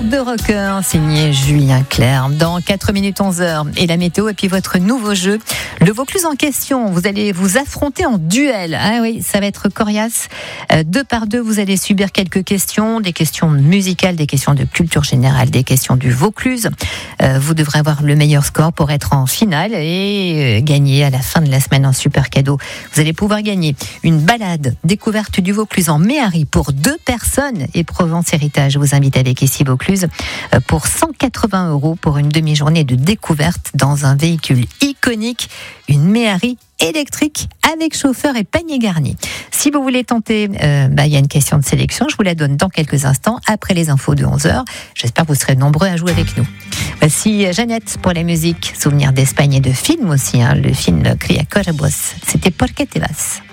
de rocker, signé Julien Clerc. Dans 4 minutes 11h, et la météo, et puis votre nouveau jeu, le Vaucluse en question. Vous allez vous affronter en duel. Ah oui, ça va être coriace. 2 par 2, vous allez subir quelques questions, des questions musicales, des questions de culture générale, des questions du Vaucluse. Vous devrez avoir le meilleur score pour être en finale et gagner à la fin de la semaine un super cadeau. Vous allez pouvoir gagner une balade découverte du Vaucluse en Méhari pour 2 personnes, et Provence Héritage vous invite avec ici Vaucluse pour 180 € pour une demi-journée de découverte dans un véhicule iconique, une Méhari électrique avec chauffeur et panier garni. Si vous voulez tenter, il y a une question de sélection, je vous la donne dans quelques instants après les infos de 11h. J'espère que vous serez nombreux à jouer avec nous. Voici Jeannette pour la musique, souvenirs d'Espagne et de films aussi, le film Criacos. C'était Porque te vas.